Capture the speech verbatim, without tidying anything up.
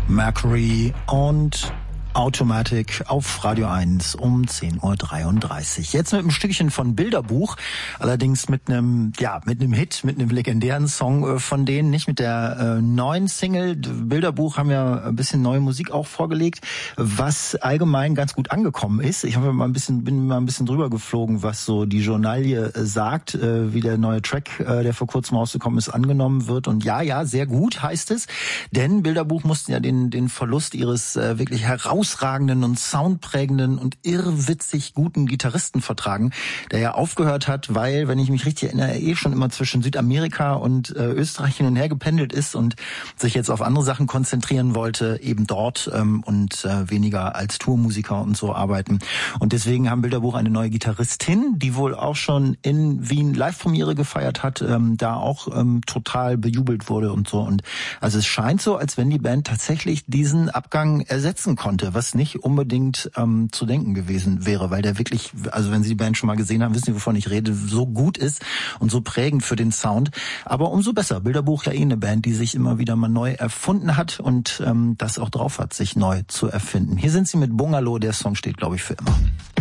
Mercury und Automatic auf Radio eins um zehn Uhr dreiunddreißig. Jetzt mit einem Stückchen von Bilderbuch, allerdings mit einem, ja, mit einem Hit, mit einem legendären Song von denen, nicht mit der äh, neuen Single. Bilderbuch haben ja ein bisschen neue Musik auch vorgelegt, was allgemein ganz gut angekommen ist. Ich habe mal ein bisschen, bin mal ein bisschen drüber geflogen, was so die Journalie äh, sagt, äh, wie der neue Track, äh, der vor kurzem rausgekommen ist, angenommen wird. Und ja, ja, sehr gut heißt es, denn Bilderbuch mussten ja den, den Verlust ihres äh, wirklich heraus herausragenden und soundprägenden und irrwitzig guten Gitarristen vertragen, der ja aufgehört hat, weil, wenn ich mich richtig erinnere, er eh schon immer zwischen Südamerika und äh, Österreich hin und her gependelt ist und sich jetzt auf andere Sachen konzentrieren wollte, eben dort ähm, und äh, weniger als Tourmusiker und so arbeiten. Und deswegen haben Bilderbuch eine neue Gitarristin, die wohl auch schon in Wien Live-Premiere gefeiert hat, ähm, da auch ähm, total bejubelt wurde und so. Und also es scheint so, als wenn die Band tatsächlich diesen Abgang ersetzen konnte, was nicht unbedingt ähm, zu denken gewesen wäre, weil der wirklich, also wenn Sie die Band schon mal gesehen haben, wissen Sie, wovon ich rede, so gut ist und so prägend für den Sound. Aber umso besser. Bilderbuch ja eh eine Band, die sich immer wieder mal neu erfunden hat und ähm, das auch drauf hat, sich neu zu erfinden. Hier sind sie mit Bungalow, der Song steht, glaube ich, für immer.